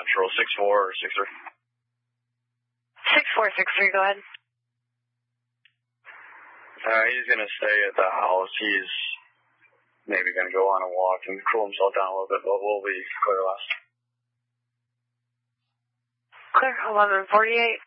Central, 64 or 63? 6463, go ahead. He's going to stay at the house. He's maybe going to go on a walk and cool himself down a little bit, but we'll be clear last. Clear, 1148.